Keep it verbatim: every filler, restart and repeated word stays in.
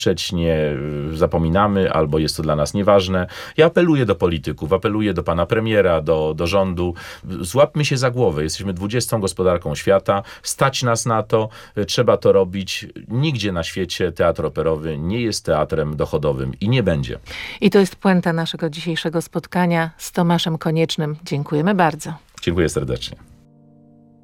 nie zapominamy, albo jest to dla nas nieważne. Ja apeluję do polityków, apeluję do pana premiera, do, do rządu. Złapmy się za głowę. Jesteśmy dwudziestą gospodarką świata. Stać nas na to. Trzeba to robić. Nigdzie na świecie teatr operowy nie jest teatrem dochodowym i nie będzie. I to jest puenta naszego dzisiejszego spotkania z Tomaszem Koniecznym. Dziękujemy bardzo. Dziękuję serdecznie.